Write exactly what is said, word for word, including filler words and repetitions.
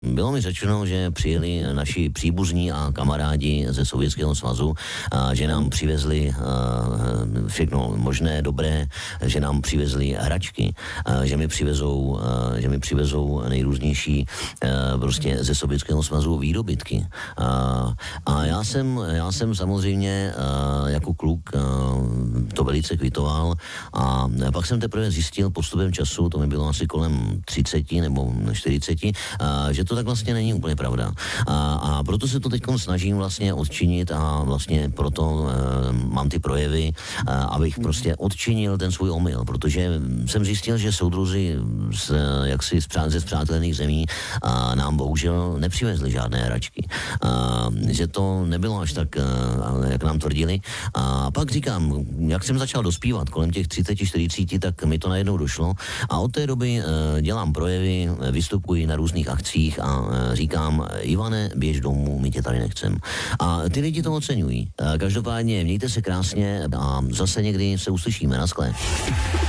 Bylo mi řečeno, že přijeli naši příbuzní a kamarádi ze Sovětského svazu, a že nám přivezli všechno možné, dobré, že nám přivezli hračky, a že mi přivezou, že mi přivezou nejrůznější prostě ze Sovětského svazu výdobytky. A, a já jsem, já jsem samozřejmě jako kluk to velice kvitoval a pak jsem teprve zjistil postupem času, to mi bylo asi kolem třiceti nebo čtyřiceti, že to tak vlastně není úplně pravda. A, a proto se to teď snažím vlastně odčinit a vlastně proto e, mám ty projevy, e, abych prostě odčinil ten svůj omyl, protože jsem zjistil, že soudruzi z, jaksi z, ze spřátelených zemí a nám bohužel nepřivezli žádné hračky. A, že to nebylo až tak, e, jak nám tvrdili. A pak říkám, jak jsem začal dospívat kolem těch třicet čtyřicet, tak mi to najednou došlo a od té doby e, dělám projevy, vystupuji na různých akcích a říkám, Ivane, běž domů, my tě tady nechcem. A ty lidi to oceňují. Každopádně mějte se krásně a zase někdy se uslyšíme. Naschle.